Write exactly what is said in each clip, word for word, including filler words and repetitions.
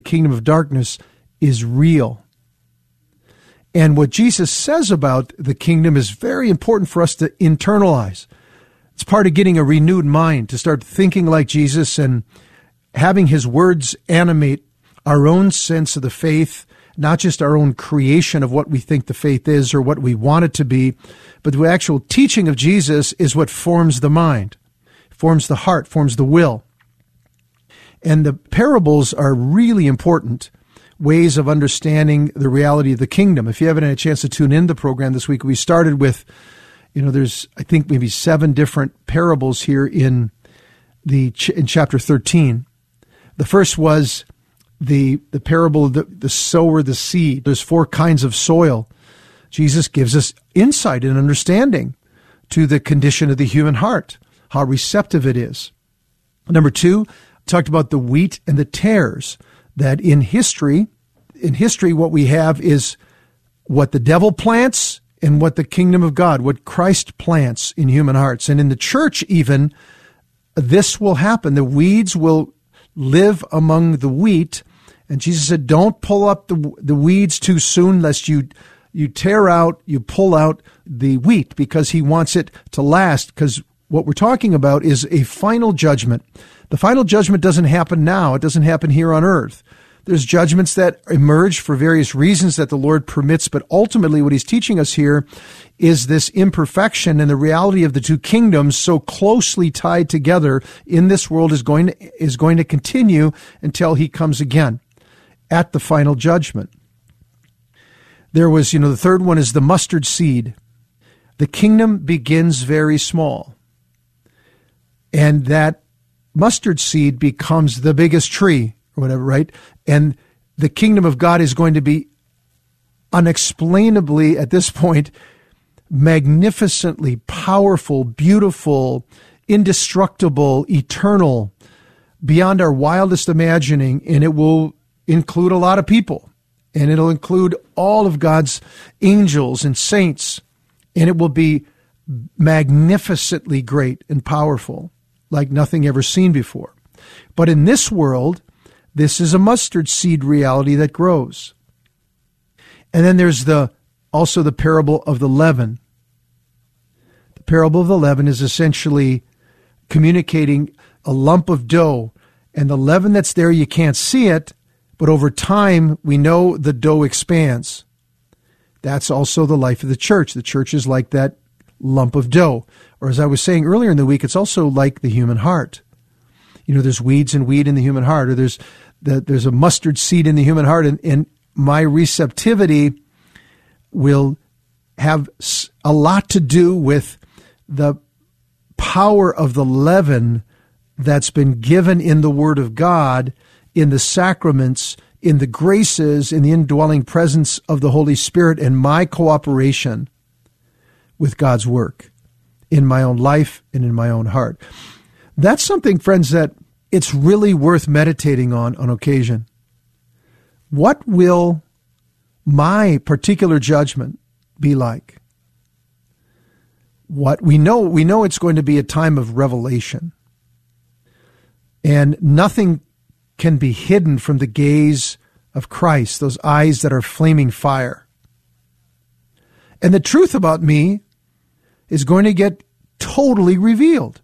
kingdom of darkness is real. And what Jesus says about the kingdom is very important for us to internalize. It's part of getting a renewed mind, to start thinking like Jesus and having his words animate our own sense of the faith, not just our own creation of what we think the faith is or what we want it to be, but the actual teaching of Jesus is what forms the mind, forms the heart, forms the will. And the parables are really important ways of understanding the reality of the kingdom. If you haven't had a chance to tune in the program this week, we started with, you know, there's, I think, maybe seven different parables here in the in chapter thirteen. The first was the the parable of the, the sower, the seed. There's four kinds of soil. Jesus gives us insight and understanding to the condition of the human heart, how receptive it is. Number two, talked about the wheat and the tares, that in history, in history, what we have is what the devil plants and what the kingdom of God, what Christ plants in human hearts. And in the church even, this will happen. The weeds will live among the wheat. And Jesus said, don't pull up the the weeds too soon, lest you you tear out, you pull out the wheat, because he wants it to last. Because what we're talking about is a final judgment. The final judgment doesn't happen now. It doesn't happen here on earth. There's judgments that emerge for various reasons that the Lord permits, but ultimately what he's teaching us here is this imperfection and the reality of the two kingdoms so closely tied together in this world is going to, is going to continue until he comes again at the final judgment. There was, you know, the third one is the mustard seed. The kingdom begins very small, and that mustard seed becomes the biggest tree or whatever, right? And the kingdom of God is going to be unexplainably, at this point, magnificently powerful, beautiful, indestructible, eternal, beyond our wildest imagining, and it will include a lot of people, and it'll include all of God's angels and saints, and it will be magnificently great and powerful, like nothing ever seen before. But in this world, this is a mustard seed reality that grows. And then there's the also the parable of the leaven. The parable of the leaven is essentially communicating a lump of dough, and the leaven that's there, you can't see it, but over time, we know the dough expands. That's also the life of the church. The church is like that lump of dough. Or as I was saying earlier in the week, it's also like the human heart. You know, there's weeds and weed in the human heart, or there's the, there's a mustard seed in the human heart, and, and my receptivity will have a lot to do with the power of the leaven that's been given in the Word of God, in the sacraments, in the graces, in the indwelling presence of the Holy Spirit, and my cooperation with God's work in my own life and in my own heart. That's something, friends, that it's really worth meditating on on occasion. What will my particular judgment be like? What we know, we know it's going to be a time of revelation. And nothing can be hidden from the gaze of Christ, those eyes that are flaming fire. And the truth about me is going to get totally revealed.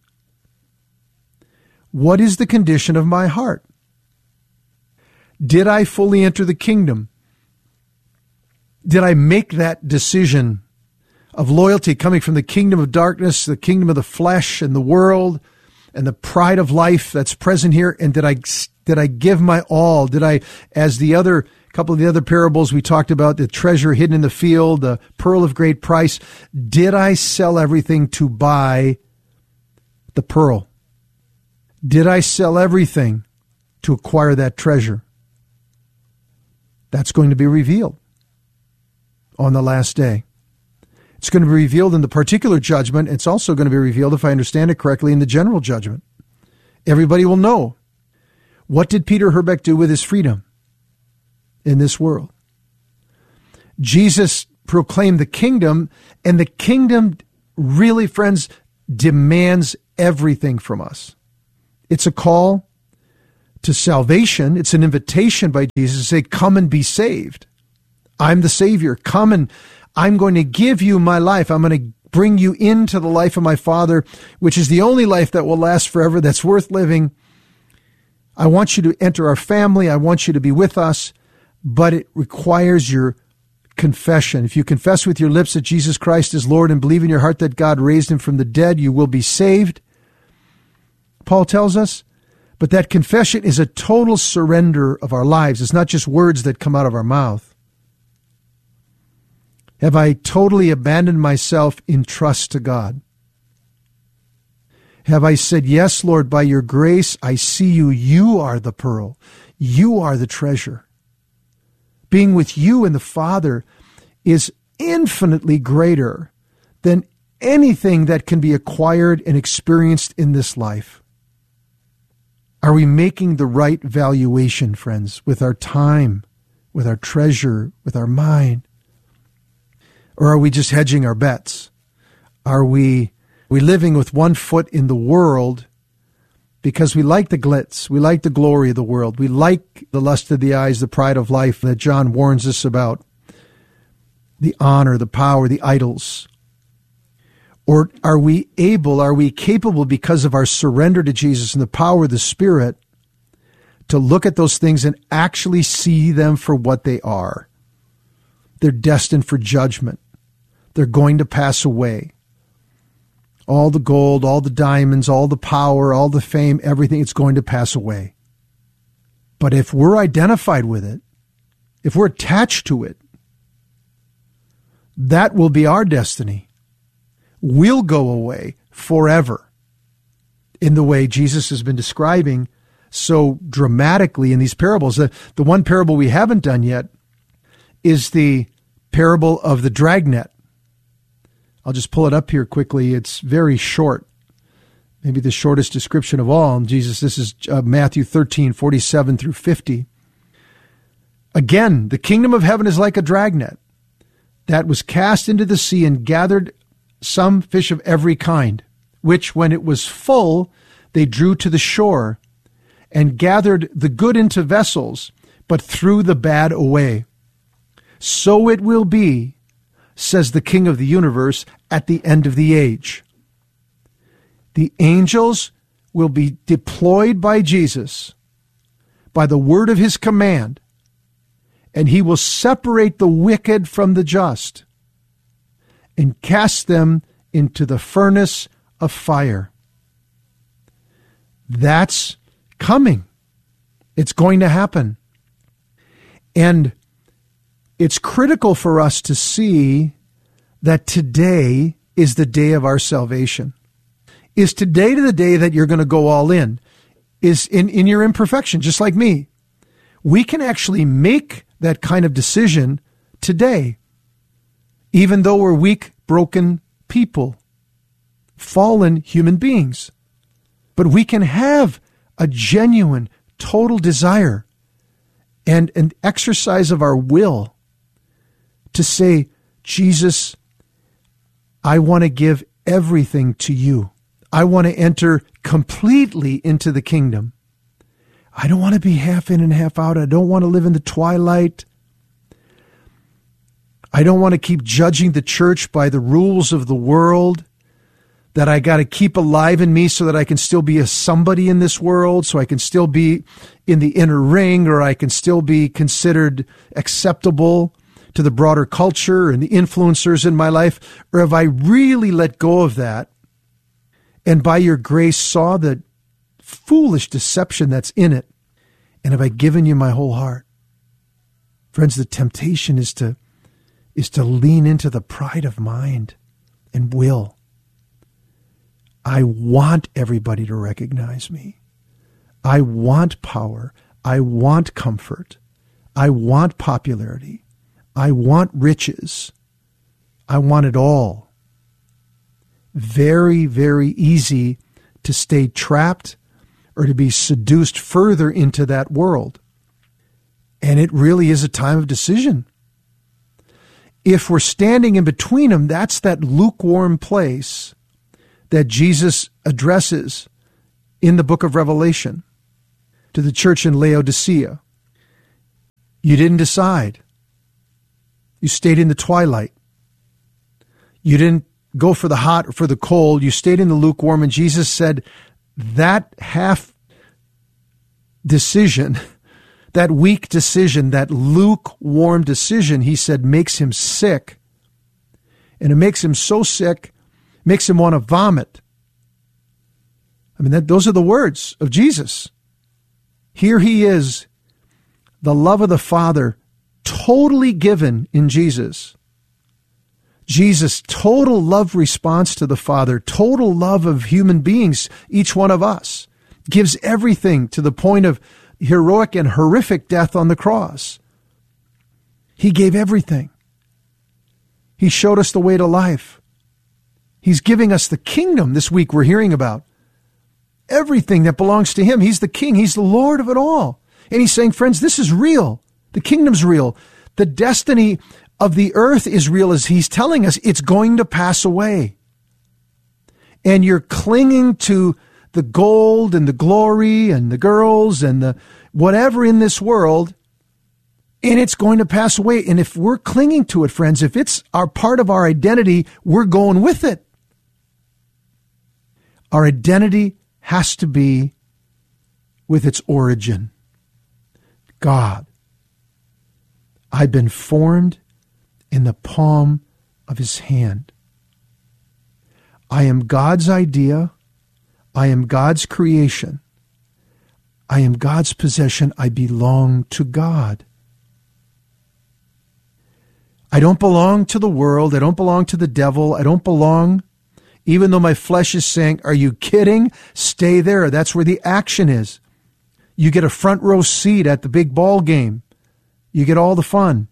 What is the condition of my heart? Did I fully enter the kingdom? Did I make that decision of loyalty coming from the kingdom of darkness, the kingdom of the flesh and the world and the pride of life that's present here? And did I did I give my all? Did I, as the other couple of the other parables we talked about, the treasure hidden in the field, the pearl of great price, did I sell everything to buy the pearl? Did I sell everything to acquire that treasure? That's going to be revealed on the last day. It's going to be revealed in the particular judgment. It's also going to be revealed, if I understand it correctly, in the general judgment. Everybody will know. What did Peter Herbeck do with his freedom in this world? Jesus proclaimed the kingdom, and the kingdom really, friends, demands everything from us. It's a call to salvation. It's an invitation by Jesus to say, come and be saved. I'm the Savior. Come and I'm going to give you my life. I'm going to bring you into the life of my Father, which is the only life that will last forever, that's worth living. I want you to enter our family. I want you to be with us, but it requires your confession. If you confess with your lips that Jesus Christ is Lord and believe in your heart that God raised him from the dead, you will be saved, Paul tells us. But that confession is a total surrender of our lives. It's not just words that come out of our mouth. Have I totally abandoned myself in trust to God? Have I said, yes, Lord, by your grace, I see you. You are the pearl. You are the treasure. Being with you and the Father is infinitely greater than anything that can be acquired and experienced in this life. Are we making the right valuation, friends, with our time, with our treasure, with our mind? Or are we just hedging our bets? Are we, we living with one foot in the world because we like the glitz, we like the glory of the world, we like the lust of the eyes, the pride of life that John warns us about, the honor, the power, the idols? Or are we able, are we capable, because of our surrender to Jesus and the power of the Spirit, to look at those things and actually see them for what they are? They're destined for judgment. They're going to pass away. All the gold, all the diamonds, all the power, all the fame, everything, it's going to pass away. But if we're identified with it, if we're attached to it, that will be our destiny. We'll go away forever in the way Jesus has been describing so dramatically in these parables. The, the one parable we haven't done yet is the parable of the dragnet. I'll just pull it up here quickly. It's very short, maybe the shortest description of all. And Jesus, this is uh, Matthew thirteen, forty-seven through fifty. Again, the kingdom of heaven is like a dragnet that was cast into the sea and gathered some fish of every kind, which when it was full, they drew to the shore and gathered the good into vessels, but threw the bad away. So it will be, says the King of the universe, at the end of the age. The angels will be deployed by Jesus by the word of his command, and he will separate the wicked from the just and cast them into the furnace of fire. That's coming. It's going to happen. And it's critical for us to see that today is the day of our salvation. Is today the day that you're going to go all in? Is in, in your imperfection, just like me. We can actually make that kind of decision today, even though we're weak, broken people, fallen human beings. But we can have a genuine, total desire and an exercise of our will to say, Jesus, I want to give everything to you. I want to enter completely into the kingdom. I don't want to be half in and half out. I don't want to live in the twilight. I don't want to keep judging the church by the rules of the world that I got to keep alive in me so that I can still be a somebody in this world, so I can still be in the inner ring, or I can still be considered acceptable to the broader culture and the influencers in my life? Or have I really let go of that and by your grace saw the foolish deception that's in it? And have I given you my whole heart? Friends, the temptation is to is to lean into the pride of mind and will. I want everybody to recognize me. I want power. I want comfort. I want popularity. I want riches. I want it all. Very, very easy to stay trapped or to be seduced further into that world. And it really is a time of decision. If we're standing in between them, that's that lukewarm place that Jesus addresses in the book of Revelation. to the church in Laodicea. You didn't decide. You stayed in the twilight. You didn't go for the hot or for the cold. You stayed in the lukewarm. And Jesus said that half decision, that weak decision, that lukewarm decision, he said, makes him sick. And it makes him so sick, makes him want to vomit. I mean, that, those are the words of Jesus. Here he is, the love of the Father, totally given in Jesus. Jesus' total love response to the Father, total love of human beings, each one of us, gives everything to the point of heroic and horrific death on the cross. He gave everything. He showed us the way to life. He's giving us the kingdom this week we're hearing about. Everything that belongs to him. He's the king. He's the Lord of it all. And he's saying, friends, this is real. The kingdom's real. The destiny of the earth is real, as he's telling us it's going to pass away. And you're clinging to the gold and the glory and the girls and the whatever in this world, and it's going to pass away. And if we're clinging to it, friends, if it's our part of our identity, we're going with it. Our identity has to be with its origin. God. I've been formed in the palm of his hand. I am God's idea. I am God's creation. I am God's possession. I belong to God. I don't belong to the world. I don't belong to the devil. I don't belong, even though my flesh is saying, are you kidding? Stay there. That's where the action is. You get a front row seat at the big ball game. You get all the fun.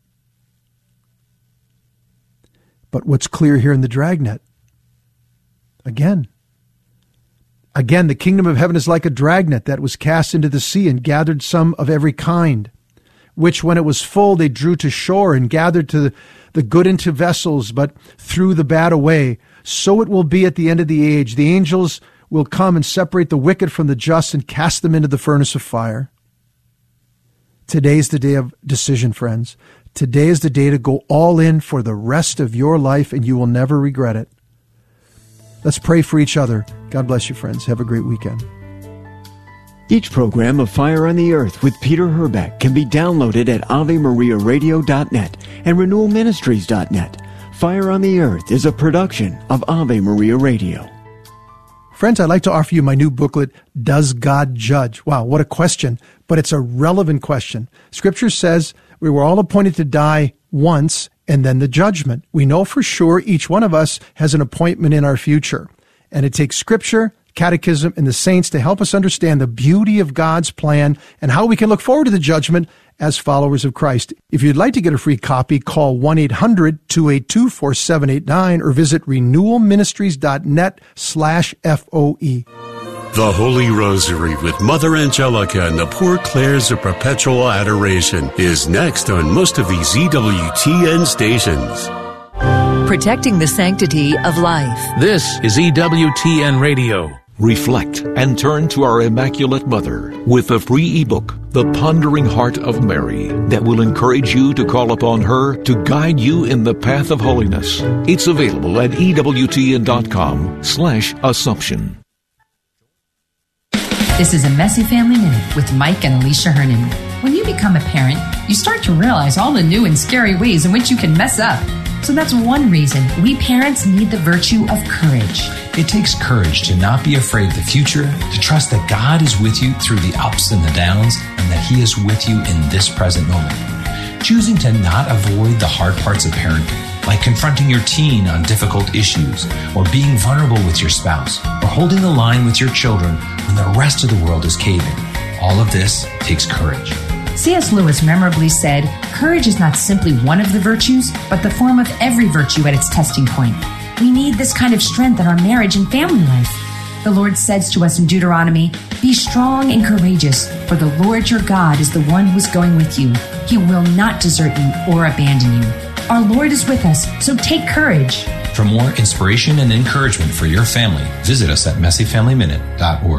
But what's clear here in the dragnet? Again, again, the kingdom of heaven is like a dragnet that was cast into the sea and gathered some of every kind, which when it was full, they drew to shore and gathered to the, the good into vessels, but threw the bad away. So it will be at the end of the age. The angels will come and separate the wicked from the just and cast them into the furnace of fire. Today's the day of decision, friends. Today is the day to go all in for the rest of your life, and you will never regret it. Let's pray for each other. God bless you, friends. Have a great weekend. Each program of Fire on the Earth with Peter Herbeck can be downloaded at ave maria radio dot net and renewal ministries dot net. Fire on the Earth is a production of Ave Maria Radio. Friends, I'd like to offer you my new booklet, Does God Judge? Wow, what a question, but it's a relevant question. Scripture says we were all appointed to die once and then the judgment. We know for sure each one of us has an appointment in our future. And it takes Scripture, Catechism, and the saints to help us understand the beauty of God's plan and how we can look forward to the judgment as followers of Christ. If you'd like to get a free copy, call one eight hundred two eight two four seven eight nine or visit renewal ministries dot net slash F O E. The Holy Rosary with Mother Angelica and the Poor Clares of Perpetual Adoration is next on most of these E W T N stations. Protecting the sanctity of life. This is E W T N Radio. Reflect and turn to our Immaculate Mother with the free ebook, The Pondering Heart of Mary, that will encourage you to call upon her to guide you in the path of holiness. It's available at E W T N dot com slash Assumption. This is a Messy Family Minute with Mike and Alicia Hernon. When you become a parent, you start to realize all the new and scary ways in which you can mess up. So that's one reason we parents need the virtue of courage. It takes courage to not be afraid of the future, to trust that God is with you through the ups and the downs, and that He is with you in this present moment. Choosing to not avoid the hard parts of parenting, like confronting your teen on difficult issues, or being vulnerable with your spouse, or holding the line with your children when the rest of the world is caving. All of this takes courage. C S Lewis memorably said, "Courage is not simply one of the virtues, but the form of every virtue at its testing point." We need this kind of strength in our marriage and family life. The Lord says to us in Deuteronomy, "Be strong and courageous, for the Lord your God is the one who is going with you. He will not desert you or abandon you." Our Lord is with us, so take courage. For more inspiration and encouragement for your family, visit us at messy family minute dot org.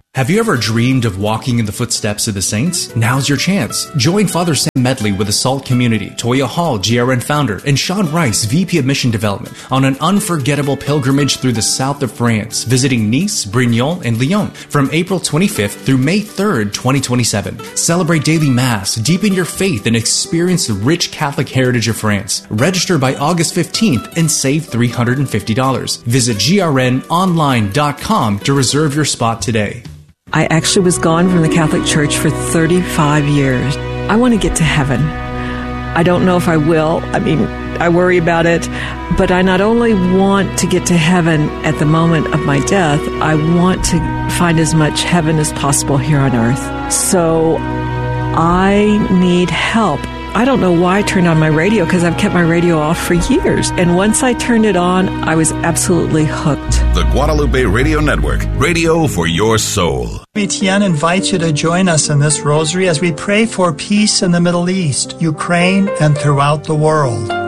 Have you ever dreamed of walking in the footsteps of the saints? Now's your chance. Join Father Sam Medley with the SALT community, Toya Hall, G R N founder, and Sean Rice, V P of Mission Development, on an unforgettable pilgrimage through the south of France, visiting Nice, Brignon, and Lyon from April twenty-fifth through May third, twenty twenty-seven. Celebrate daily Mass, deepen your faith, and experience the rich Catholic heritage of France. Register by August fifteenth and save three hundred fifty dollars. Visit G R N online dot com to reserve your spot today. I actually was gone from the Catholic Church for thirty-five years. I want to get to heaven. I don't know if I will. I mean, I worry about it. But I not only want to get to heaven at the moment of my death, I want to find as much heaven as possible here on earth. So I need help. I don't know why I turned on my radio, because I've kept my radio off for years. And once I turned it on, I was absolutely hooked. The Guadalupe Radio Network, radio for your soul. Etienne invites you to join us in this rosary as we pray for peace in the Middle East, Ukraine, and throughout the world.